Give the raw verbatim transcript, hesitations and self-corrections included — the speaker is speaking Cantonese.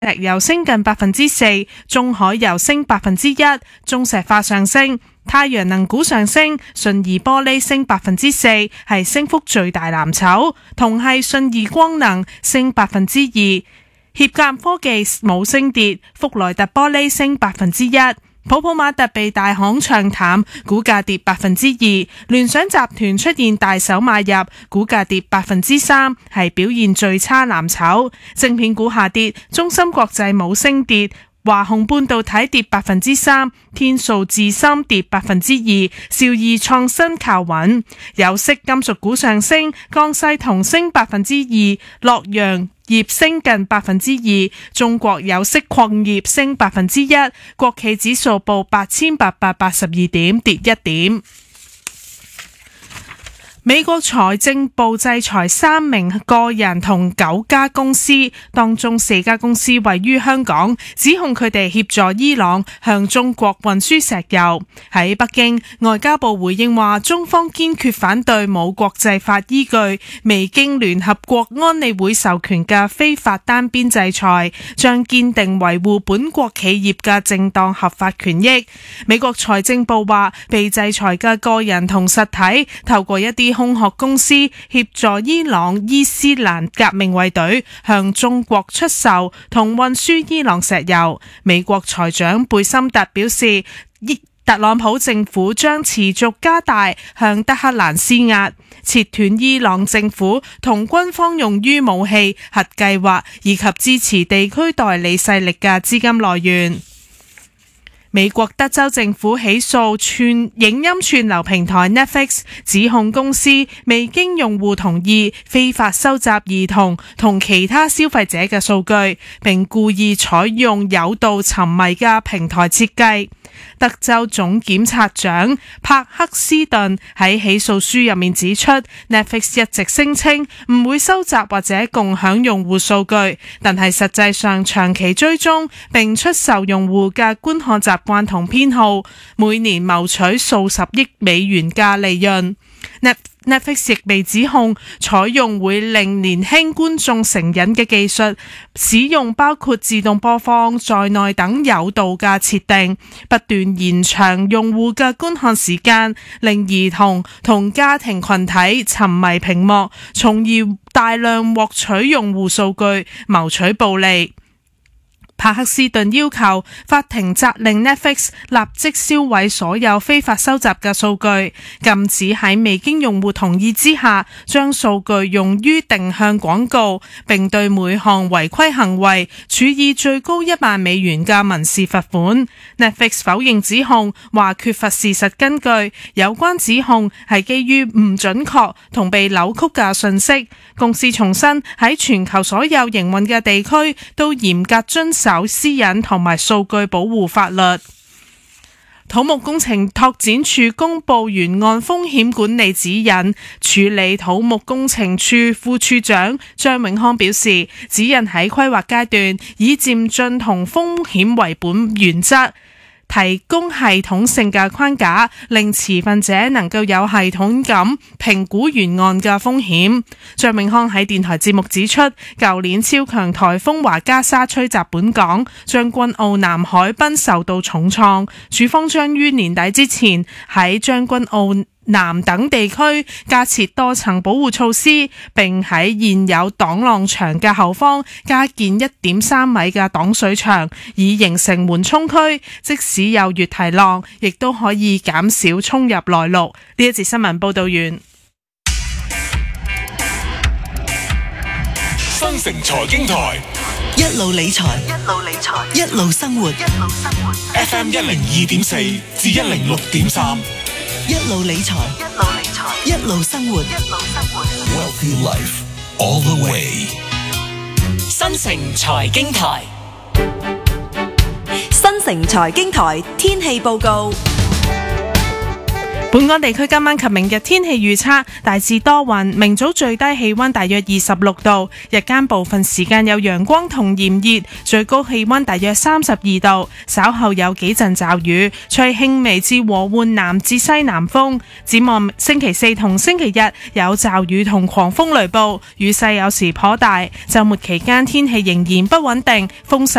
石油升近百分之四，中海油升百分之一，中石化上升。太陽能股上升，信義玻璃升百分之四，係升幅最大藍籌，同係信義光能升百分之二，協鑫科技冇升跌，福萊特玻璃升百分之一。普普馬特被大行唱淡，股價跌百分之二。聯想集團出現大手買入，股價跌百分之三，係表現最差藍籌。晶片股下跌，中芯國際冇升跌。華虹半導體跌百分之三，天數智深跌百分之二，兆易創新靠穩。有色金屬股上升，江西銅升百分之二，洛陽業升近百分之二，中國有色礦業升百分之一，國企指數報八千八百八十二點，跌一點。美國財政部制裁三名個人同九家公司，當中四家公司位於香港，指控佢哋協助伊朗向中國運輸石油。喺北京，外交部回應話，中方堅決反對冇國際法依據、未經聯合國安理會授權嘅非法單邊制裁，將堅定維護本國企業嘅正當合法權益。美國財政部話，被制裁嘅個人同實體透過一啲空殼公司協助伊朗伊斯蘭革命衛隊向中國出售同運輸伊朗石油。美國財長貝森特表示，特朗普政府將持續加大向德黑蘭施壓，切斷伊朗政府同軍方用於武器、核計劃以及支持地區代理勢力嘅資金來源。美國德州政府起訴串影音串流平台 Netflix， 指控公司未經用戶同意非法收集兒童同其他消費者嘅數據，並故意採用誘導沉迷嘅平台設計。德州總檢察長帕克斯頓喺起訴書入面指出， Netflix 一直聲稱唔會收集或者共享用戶數據，但係實際上長期追蹤並出售用戶嘅觀看習慣同偏好，每年謀取數十億美元嘅利潤。Netflix 亦被指控採用會令年輕觀眾成癮嘅技術，使用包括自動播放在內等誘導嘅設定，不斷延長用戶嘅觀看時間，令兒童同家庭群體沉迷屏幕，從而大量獲取用戶數據，謀取暴利。帕克斯頓要求法庭責令 Netflix 立即銷毀所有非法收集嘅數據，禁止喺未經用戶同意之下將數據用於定向廣告，並對每項違規行為處以最高一萬美元嘅民事罰款。Netflix 否認指控，話缺乏事實根據，有關指控係基於唔準確同被扭曲嘅信息。公司重申喺全球所有營運嘅地區都嚴格遵守私隱同埋數據保護法律。土木工程拓展署公布沿岸風險管理指引，處理土木工程處副處長張永康表示，指引喺規劃階段以漸進同風險為本原則，提供系統性嘅框架，令持份者能夠有系統咁評估沿岸嘅風險。張永康喺電台節目指出，舊年超強颱風華加莎吹襲本港，將軍澳南海濱受到重創，署方將於年底之前喺將軍澳南等地區加設多層保護措施，並喺現有擋浪牆嘅後方加建一點三米嘅擋水牆，以形成緩衝區，即使有越堤浪，亦都可以減少衝入內陸。呢一節新聞報道完。 新城財經台一路理財，一路理財，一路生活，一路生活。 F M 一零二點四至一零六點三。 一路理財，一路理財，一路生活，一路生活。 Wealthy Life all the way。 新城財經台， 新城財經台天氣報告。 本港地區今晚及明日天氣預測大致多雲，明早最低氣溫大約二十六度，日間部分時間有陽光同炎熱，最高氣溫大約三十二度，稍後有幾陣驟雨，吹輕微至和緩南至西南風。展望星期四同星期日有驟雨同狂風雷暴，雨勢有時頗大。週末期間天氣仍然不穩定，風勢